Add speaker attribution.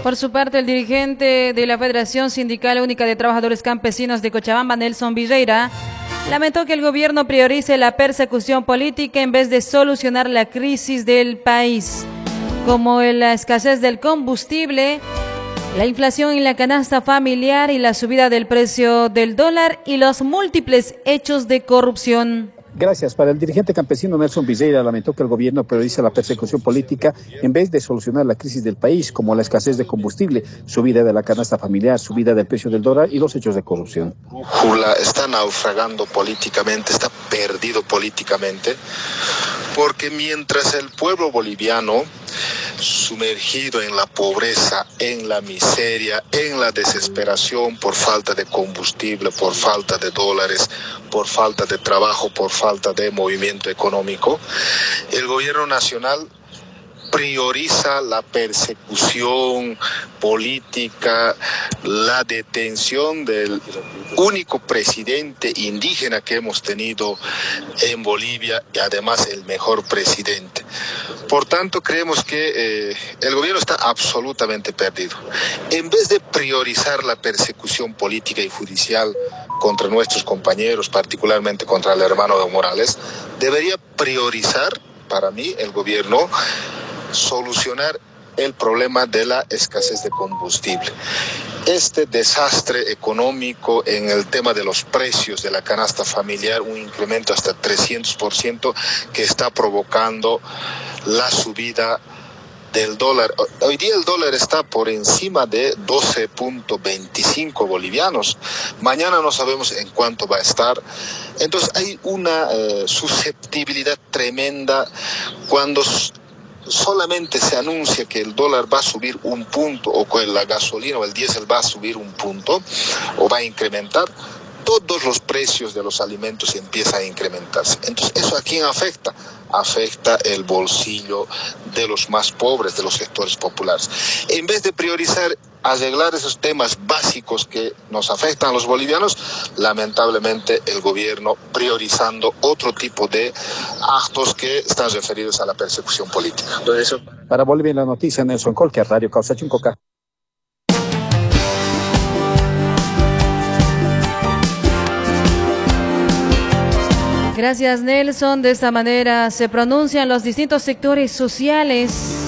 Speaker 1: Por su parte, el dirigente de la Federación Sindical Única de Trabajadores Campesinos de Cochabamba, Nelson Villeira, lamentó que el gobierno priorice la persecución política en vez de solucionar la crisis del país, como la escasez del combustible, la inflación en la canasta familiar y la subida del precio del dólar y los múltiples hechos de corrupción.
Speaker 2: Gracias. Para el dirigente campesino Nelson Villeira, lamentó que el gobierno prioriza la persecución política en vez de solucionar la crisis del país, como la escasez de combustible, subida de la canasta familiar, subida del precio del dólar y los hechos de corrupción.
Speaker 3: Jula está naufragando políticamente, está perdido políticamente, porque mientras el pueblo boliviano, sumergido en la pobreza, en la miseria, en la desesperación por falta de combustible, por falta de dólares, por falta de trabajo, por falta de movimiento económico, el gobierno nacional prioriza la persecución política, la detención del único presidente indígena que hemos tenido en Bolivia y además el mejor presidente. Por tanto, creemos que el gobierno está absolutamente perdido. En vez de priorizar la persecución política y judicial contra nuestros compañeros, particularmente contra el hermano Evo Morales, debería priorizar, para mí, el gobierno, solucionar el problema de la escasez de combustible. Este desastre económico en el tema de los precios de la canasta familiar, un incremento hasta 300% que está provocando la subida del dólar. Hoy día el dólar está por encima de 12.25 bolivianos. Mañana no sabemos en cuánto va a estar. Entonces hay una susceptibilidad tremenda cuando solamente se anuncia que el dólar va a subir un punto, o que la gasolina o el diésel va a subir un punto, o va a incrementar, todos los precios de los alimentos empiezan a incrementarse. Entonces, ¿eso a quién afecta? Afecta el bolsillo de los más pobres, de los sectores populares. En vez de priorizar arreglar esos temas básicos que nos afectan a los bolivianos, lamentablemente el gobierno priorizando otro tipo de actos que están referidos a la persecución política. Entonces,
Speaker 2: para Bolivia en la noticia, Nelson Colque, Radio Causa Chuncoca.
Speaker 1: Gracias, Nelson. De esta manera se pronuncian los distintos sectores sociales